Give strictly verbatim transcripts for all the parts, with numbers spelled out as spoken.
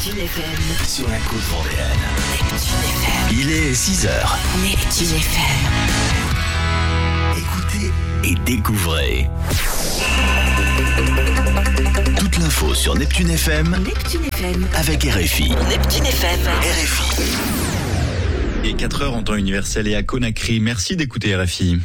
Neptune F M. Sur la côte vendéenne. Neptune F M. Il est six heures. Neptune F M. Écoutez et découvrez. Toute l'info sur Neptune F M. Neptune F M. Avec R F I. Neptune F M. R F I. Et quatre heures en temps universel et à Conakry. Merci d'écouter R F I.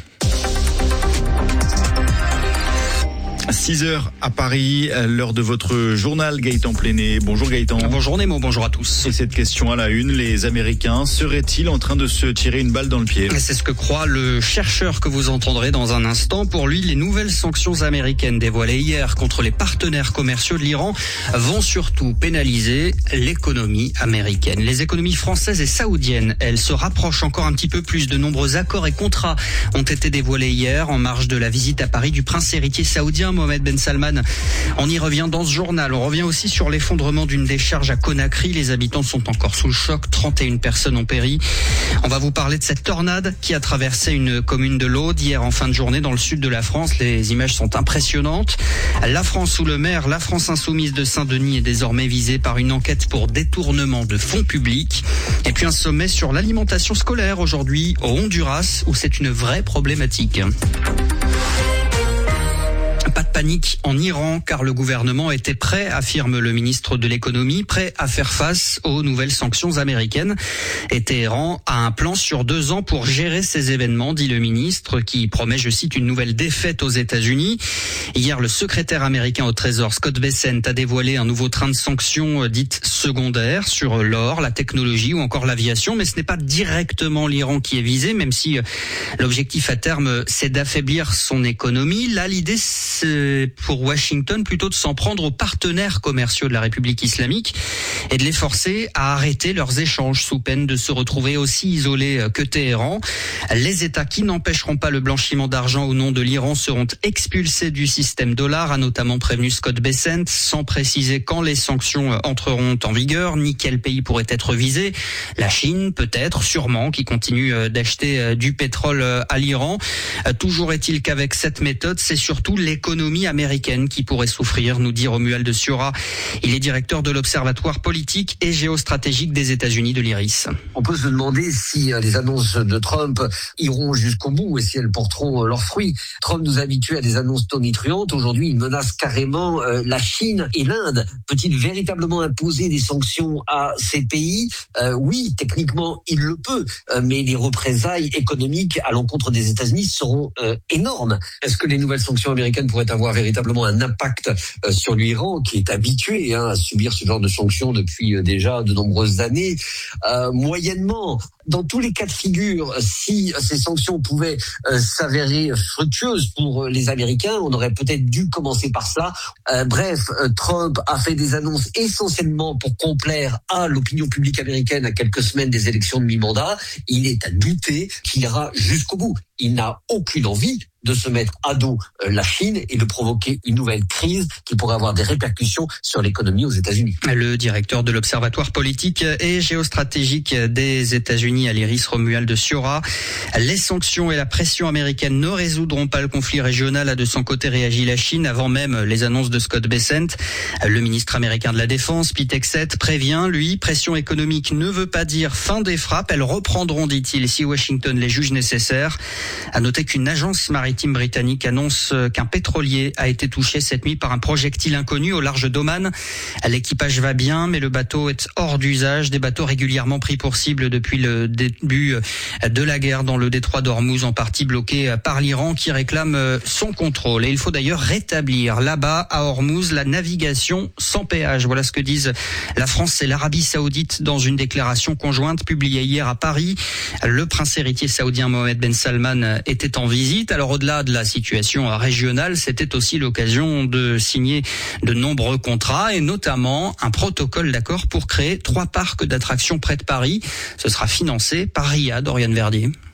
six heures à Paris, l'heure de votre journal Gaëtan Pléné. Bonjour Gaëtan. Bonjour Nemo, bonjour à tous. Et cette question à la une, les Américains seraient-ils en train de se tirer une balle dans le pied ? C'est ce que croit le chercheur que vous entendrez dans un instant. Pour lui, les nouvelles sanctions américaines dévoilées hier contre les partenaires commerciaux de l'Iran vont surtout pénaliser l'économie américaine. Les économies françaises et saoudiennes, elles se rapprochent encore un petit peu plus. De nombreux accords et contrats ont été dévoilés hier en marge de la visite à Paris du prince héritier saoudien Mohammed Ben Salman. On y revient dans ce journal. On revient aussi sur l'effondrement d'une décharge à Conakry. Les habitants sont encore sous le choc. trente et une personnes ont péri. On va vous parler de cette tornade qui a traversé une commune de l'Aude hier en fin de journée dans le sud de la France. Les images sont impressionnantes. La France sous le maire, la France insoumise de Saint-Denis est désormais visée par une enquête pour détournement de fonds publics. Et puis un sommet sur l'alimentation scolaire aujourd'hui au Honduras où c'est une vraie problématique. Pas de panique en Iran car le gouvernement était prêt, affirme le ministre de l'économie, prêt à faire face aux nouvelles sanctions américaines. Et Téhéran a un plan sur deux ans pour gérer ces événements, dit le ministre, qui promet, je cite, une nouvelle défaite aux États-Unis. Hier, le secrétaire américain au Trésor, Scott Bessent, a dévoilé un nouveau train de sanctions dites secondaires sur l'or, la technologie ou encore l'aviation. Mais ce n'est pas directement l'Iran qui est visé, même si l'objectif à terme, c'est d'affaiblir son économie. Là, l'idée, c'est pour Washington plutôt de s'en prendre aux partenaires commerciaux de la République islamique et de les forcer à arrêter leurs échanges sous peine de se retrouver aussi isolés que Téhéran. Les États qui n'empêcheront pas le blanchiment d'argent au nom de l'Iran seront expulsés du système dollar, a notamment prévenu Scott Bessent, sans préciser quand les sanctions entreront en vigueur, ni quel pays pourrait être visé. La Chine, peut-être, sûrement, qui continue d'acheter du pétrole à l'Iran. Toujours est-il qu'avec cette méthode, c'est surtout l'économie américaine qui pourrait souffrir, nous dit Romuald Siora. Il est directeur de l'Observatoire politique et géostratégique des États-Unis de l'I R I S. On peut se demander si les annonces de Trump iront jusqu'au bout et si elles porteront leurs fruits. Trump nous habitue à des annonces tonitruantes. Aujourd'hui, il menace carrément la Chine et l'Inde. Peut-il véritablement imposer des sanctions à ces pays ? euh, Oui, techniquement, il le peut, mais les représailles économiques à l'encontre des États-Unis seront euh, énormes. Est-ce que les nouvelles sanctions américaines pourrait avoir véritablement un impact euh, sur l'Iran, qui est habitué hein, à subir ce genre de sanctions depuis euh, déjà de nombreuses années. Euh, moyennement, dans tous les cas de figure, si ces sanctions pouvaient euh, s'avérer fructueuses pour les Américains, on aurait peut-être dû commencer par ça. Euh, bref, euh, Trump a fait des annonces essentiellement pour complaire à l'opinion publique américaine à quelques semaines des élections de mi-mandat. Il est à douter qu'il ira jusqu'au bout. Il n'a aucune envie de se mettre à dos la Chine et de provoquer une nouvelle crise qui pourrait avoir des répercussions sur l'économie aux États-Unis. Le directeur de l'Observatoire politique et géostratégique des États-Unis à l'I R I S, Romuald Siora. Les sanctions et la pression américaine ne résoudront pas le conflit régional, a de son côté réagi la Chine avant même les annonces de Scott Bessent. Le ministre américain de la Défense, Pete Hegseth, prévient, lui, pression économique ne veut pas dire fin des frappes. Elles reprendront, dit-il, si Washington les juge nécessaires. À noter qu'une agence maritime britannique annonce qu'un pétrolier a été touché cette nuit par un projectile inconnu au large d'Oman. L'équipage va bien, mais le bateau est hors d'usage. Des bateaux régulièrement pris pour cible depuis le début de la guerre dans le détroit d'Ormuz, en partie bloqué par l'Iran qui réclame son contrôle. Et il faut d'ailleurs rétablir là-bas à Ormuz la navigation sans péage. Voilà ce que disent la France et l'Arabie Saoudite dans une déclaration conjointe publiée hier à Paris. Le prince héritier saoudien Mohammed Ben Salman était en visite. Alors au-delà de la situation régionale, c'était aussi l'occasion de signer de nombreux contrats et notamment un protocole d'accord pour créer trois parcs d'attractions près de Paris. Ce sera financé par Riyad, Oriane Verdier.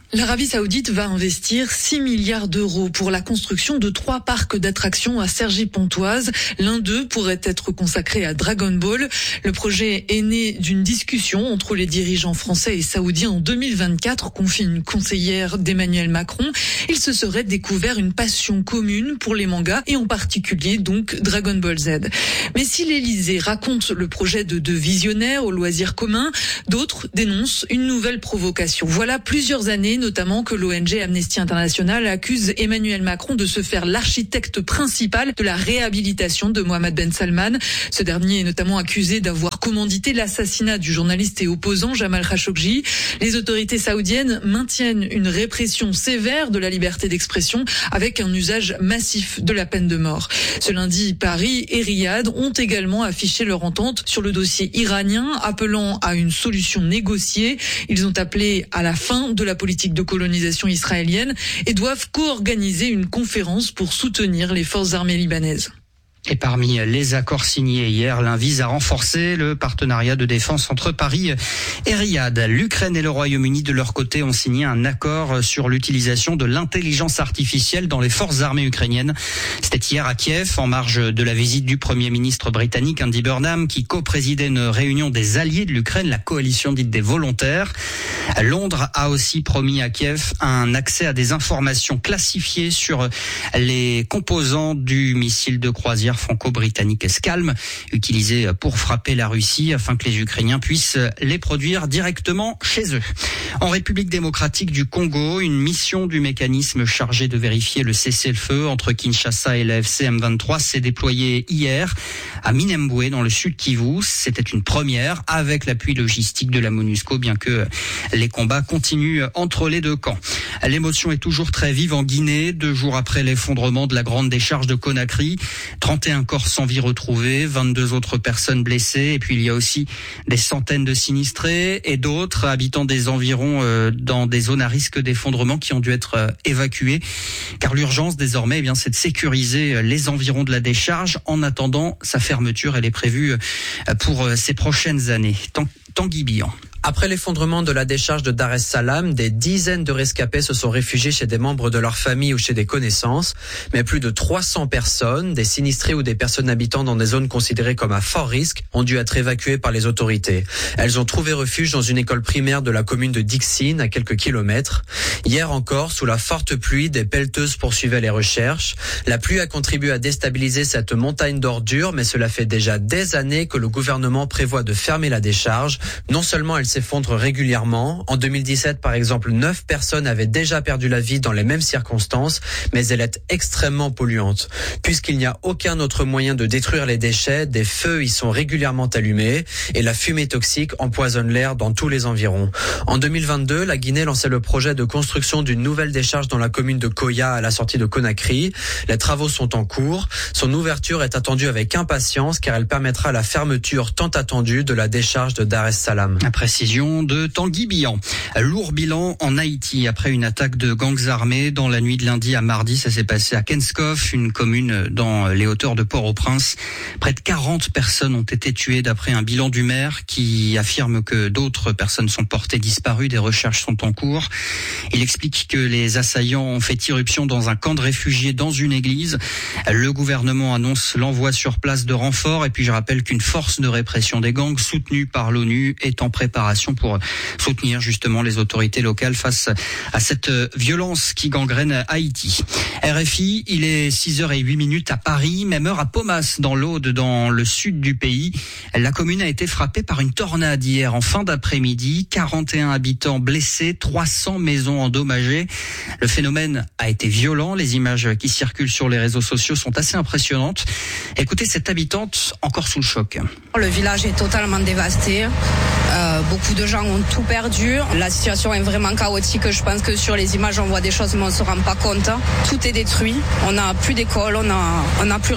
L'Arabie Saoudite va investir six milliards d'euros pour la construction de trois parcs d'attractions à Cergy-Pontoise. L'un d'eux pourrait être consacré à Dragon Ball. Le projet est né d'une discussion entre les dirigeants français et saoudiens en deux mille vingt-quatre, confie une conseillère d'Emmanuel Macron. Il se serait découvert une passion commune pour les mangas et en particulier donc Dragon Ball Z. Mais si l'Élysée raconte le projet de deux visionnaires au loisir commun, d'autres dénoncent une nouvelle provocation. Voilà plusieurs années notamment que l'O N G Amnesty International accuse Emmanuel Macron de se faire l'architecte principal de la réhabilitation de Mohammed Ben Salman. Ce dernier est notamment accusé d'avoir commandité l'assassinat du journaliste et opposant Jamal Khashoggi. Les autorités saoudiennes maintiennent une répression sévère de la liberté d'expression avec un usage massif de la peine de mort. Ce lundi, Paris et Riyad ont également affiché leur entente sur le dossier iranien, appelant à une solution négociée. Ils ont appelé à la fin de la politique de colonisation israélienne et doivent co-organiser une conférence pour soutenir les forces armées libanaises. Et parmi les accords signés hier, l'un vise à renforcer le partenariat de défense entre Paris et Riyad. L'Ukraine et le Royaume-Uni, de leur côté, ont signé un accord sur l'utilisation de l'intelligence artificielle dans les forces armées ukrainiennes. C'était hier à Kiev, en marge de la visite du Premier ministre britannique Andy Burnham, qui co-présidait une réunion des alliés de l'Ukraine, la coalition dite des volontaires. Londres a aussi promis à Kiev un accès à des informations classifiées sur les composants du missile de croisière franco-britannique Escalm, utilisé pour frapper la Russie afin que les Ukrainiens puissent les produire directement chez eux. En République démocratique du Congo, une mission du mécanisme chargé de vérifier le cessez-le-feu entre Kinshasa et la F C M vingt-trois s'est déployée hier à Minembwe dans le sud Kivu. C'était une première avec l'appui logistique de la MONUSCO, bien que les combats continuent entre les deux camps. L'émotion est toujours très vive en Guinée, deux jours après l'effondrement de la grande décharge de Conakry. trente et un corps sans vie retrouvés, vingt-deux autres personnes blessées, et puis il y a aussi des centaines de sinistrés et d'autres habitants des environs euh, dans des zones à risque d'effondrement qui ont dû être euh, évacués. Car l'urgence désormais, eh bien, c'est de sécuriser les environs de la décharge. En attendant sa fermeture, elle est prévue pour euh, ces prochaines années. Tanguy Bihan. Après l'effondrement de la décharge de Dar es Salaam, des dizaines de rescapés se sont réfugiés chez des membres de leur famille ou chez des connaissances. Mais plus de trois cents personnes, des sinistrés ou des personnes habitant dans des zones considérées comme à fort risque, ont dû être évacuées par les autorités. Elles ont trouvé refuge dans une école primaire de la commune de Dixine, à quelques kilomètres. Hier encore, sous la forte pluie, des pelleteuses poursuivaient les recherches. La pluie a contribué à déstabiliser cette montagne d'ordures, mais cela fait déjà des années que le gouvernement prévoit de fermer la décharge. Non seulement elle s'effondre régulièrement. En deux mille dix-sept, par exemple, neuf personnes avaient déjà perdu la vie dans les mêmes circonstances, mais elle est extrêmement polluante. Puisqu'il n'y a aucun autre moyen de détruire les déchets, des feux y sont régulièrement allumés et la fumée toxique empoisonne l'air dans tous les environs. En deux mille vingt-deux, la Guinée lançait le projet de construction d'une nouvelle décharge dans la commune de Koya à la sortie de Conakry. Les travaux sont en cours. Son ouverture est attendue avec impatience car elle permettra la fermeture tant attendue de la décharge de Dar es Salaam. Précision de Tanguy Bihan. Lourd bilan en Haïti après une attaque de gangs armés dans la nuit de lundi à mardi. Ça s'est passé à Kenskoff, une commune dans les hauteurs de Port-au-Prince. Près de quarante personnes ont été tuées d'après un bilan du maire qui affirme que d'autres personnes sont portées disparues. Des recherches sont en cours. Il explique que les assaillants ont fait irruption dans un camp de réfugiés dans une église. Le gouvernement annonce l'envoi sur place de renforts. Et puis je rappelle qu'une force de répression des gangs soutenue par l'ONU est en préparation pour soutenir justement les autorités locales face à cette violence qui gangrène Haïti. R F I, il est six heures zéro huit minutes à Paris, même heure à Paumas dans l'Aude, dans le sud du pays. La commune a été frappée par une tornade hier en fin d'après-midi. quarante et un habitants blessés, trois cents maisons endommagées. Le phénomène a été violent. Les images qui circulent sur les réseaux sociaux sont assez impressionnantes. Écoutez cette habitante encore sous le choc. Le village est totalement dévasté. Euh, beaucoup de gens ont tout perdu. La situation est vraiment chaotique. Je pense que sur les images, on voit des choses, mais on ne se rend pas compte. Tout est détruit. On n'a plus d'école, on n'a on n'a plus rien.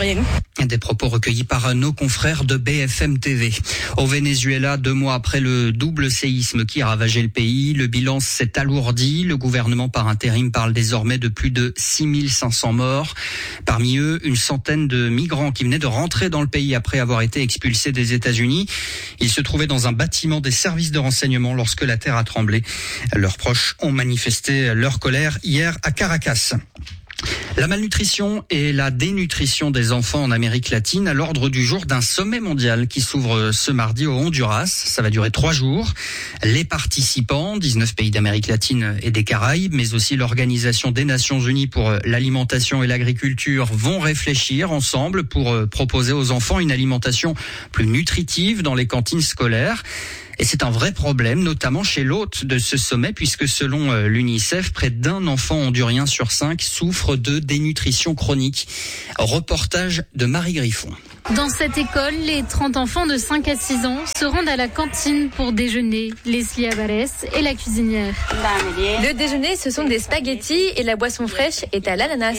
Des propos recueillis par nos confrères de B F M T V. Au Venezuela, deux mois après le double séisme qui a ravagé le pays, le bilan s'est alourdi. Le gouvernement par intérim parle désormais de plus de six mille cinq cents morts. Parmi eux, une centaine de migrants qui venaient de rentrer dans le pays après avoir été expulsés des États-Unis. Ils se trouvaient dans un bâtiment des services de renseignement lorsque la terre a tremblé. Leurs proches ont manifesté leur colère hier à Caracas. La malnutrition et la dénutrition des enfants en Amérique latine à l'ordre du jour d'un sommet mondial qui s'ouvre ce mardi au Honduras. Ça va durer trois jours. Les participants, dix-neuf pays d'Amérique latine et des Caraïbes, mais aussi l'Organisation des Nations Unies pour l'alimentation et l'agriculture vont réfléchir ensemble pour proposer aux enfants une alimentation plus nutritive dans les cantines scolaires. Et c'est un vrai problème, notamment chez l'hôte de ce sommet, puisque selon l'UNICEF, près d'un enfant hondurien sur cinq souffre de dénutrition chronique. Reportage de Marie Griffon. Dans cette école, les trente enfants de cinq à six ans se rendent à la cantine pour déjeuner. Leslie Avares est la cuisinière. Le déjeuner, ce sont des spaghettis et la boisson fraîche est à l'ananas.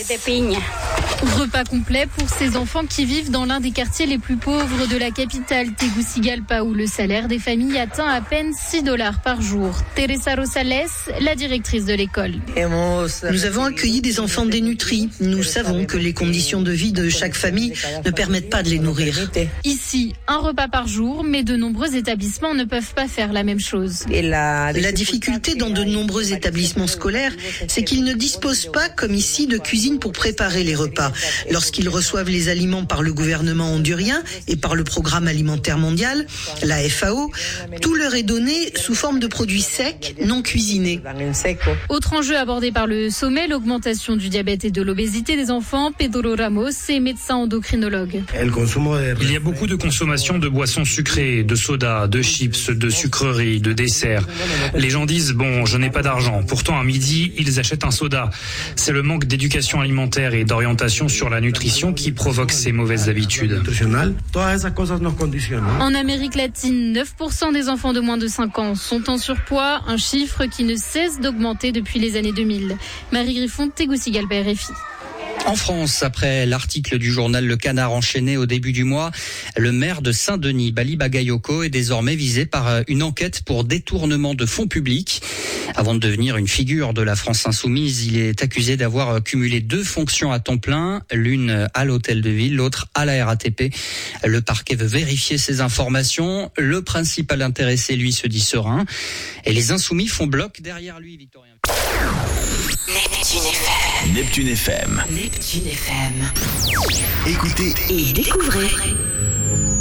Repas complet pour ces enfants qui vivent dans l'un des quartiers les plus pauvres de la capitale, Tegucigalpa, où le salaire des familles atteint à peine six dollars par jour. Teresa Rosales, la directrice de l'école. Nous avons accueilli des enfants dénutris. Nous savons que les conditions de vie de chaque famille ne permettent pas de les nourrir. Ici, un repas par jour, mais de nombreux établissements ne peuvent pas faire la même chose. La difficulté dans de nombreux établissements scolaires, c'est qu'ils ne disposent pas, comme ici, de cuisine pour préparer les repas. Lorsqu'ils reçoivent les aliments par le gouvernement hondurien et par le Programme alimentaire mondial, la F A O, tout leur est donné sous forme de produits secs, non cuisinés. Autre enjeu abordé par le sommet, l'augmentation du diabète et de l'obésité des enfants. Pedro Ramos est médecin endocrinologue. Il y a beaucoup de consommation de boissons sucrées, de soda, de chips, de sucreries, de desserts. Les gens disent, bon, je n'ai pas d'argent. Pourtant, à midi, ils achètent un soda. C'est le manque d'éducation alimentaire et d'orientation sur la nutrition qui provoque ces mauvaises habitudes. En Amérique latine, neuf pour cent des enfants de moins de cinq ans sont en surpoids, un chiffre qui ne cesse d'augmenter depuis les années deux mille. Marie Griffon, Tegucigalpa, R F I. En France, après l'article du journal Le Canard enchaîné au début du mois, le maire de Saint-Denis, Bali Bagayoko, est désormais visé par une enquête pour détournement de fonds publics. Avant de devenir une figure de la France insoumise, il est accusé d'avoir cumulé deux fonctions à temps plein, l'une à l'hôtel de ville, l'autre à la R A T P. Le parquet veut vérifier ces informations. Le principal intéressé, lui, se dit serein. Et les insoumis font bloc derrière lui, Victorien. Neptune F M. Neptune F M. Neptune F M. Écoutez et découvrez.